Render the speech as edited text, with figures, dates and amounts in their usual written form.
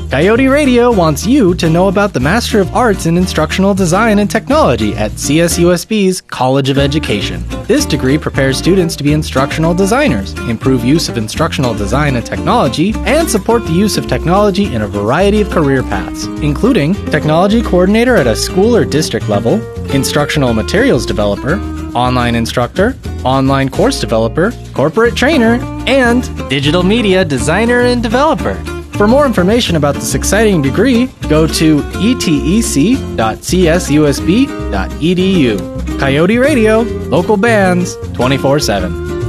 Coyote Radio wants you to know about the Master of Arts in Instructional Design and Technology at CSUSB's College of Education. This degree prepares students to be instructional designers, improve use of instructional design and technology, and support the use of technology in a variety of career paths, including technology coordinator at a school or district level, instructional materials developer, online instructor, online course developer, corporate trainer, and digital media designer and developer. For more information about this exciting degree, go to etec.csusb.edu. Coyote Radio, local bands, 24/7.